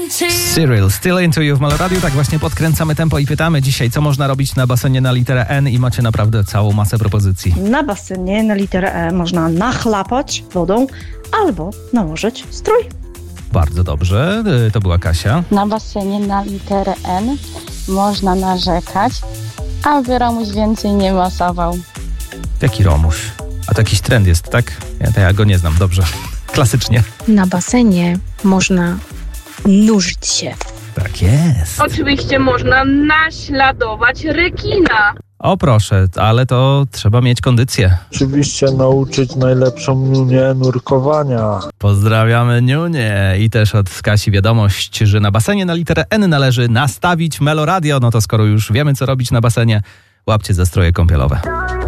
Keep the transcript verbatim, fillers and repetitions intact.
Cyril, Still Into You w Meloradiu. Tak właśnie podkręcamy tempo i pytamy dzisiaj, co można robić na basenie na literę N i macie naprawdę całą masę propozycji. Na basenie na literę E można nachlapać wodą albo nałożyć strój. Bardzo dobrze, to była Kasia. Na basenie na literę N można narzekać, aby Romuś więcej nie masował. Jaki Romuś? A to jakiś trend jest, tak? Ja, to ja go nie znam, dobrze. Klasycznie. Na basenie można nurzyć się. Tak jest. Oczywiście można naśladować rekina. O proszę, ale to trzeba mieć kondycję. Oczywiście nauczyć najlepszą Niunię nurkowania. Pozdrawiamy Niunię. I też od Kasi wiadomość, że na basenie na literę N należy nastawić Meloradio. No to skoro już wiemy, co robić na basenie, łapcie za stroje kąpielowe.